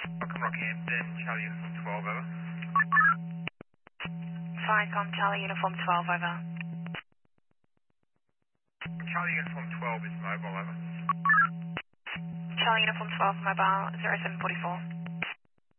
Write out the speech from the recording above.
Welcome Rockhampton, Charlie Uniform 12 over. Firecom Charlie Uniform 12 over. Charlie Uniform 12 is mobile over. Charlie Uniform 12 mobile 0744.